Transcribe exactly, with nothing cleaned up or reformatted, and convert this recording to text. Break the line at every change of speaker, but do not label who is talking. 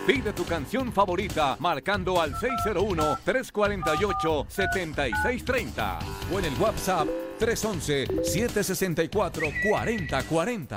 Pide tu canción favorita marcando al seis cero uno, tres cuatro ocho, siete seis tres cero o en el WhatsApp tres uno uno, siete seis cuatro, cuatro cero cuatro cero.